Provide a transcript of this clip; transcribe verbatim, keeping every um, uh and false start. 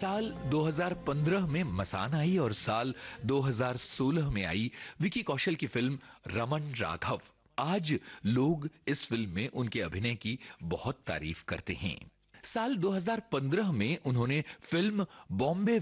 साल दो हज़ार पंद्रह में मसान आई और साल दो हज़ार सोलह में आई विकी कौशल की फिल्म रमन राघव। आज लोग इस फिल्म में उनके अभिनय की बहुत तारीफ करते हैं। साल दो हज़ार पंद्रह में उन्होंने फिल्म बॉम्बे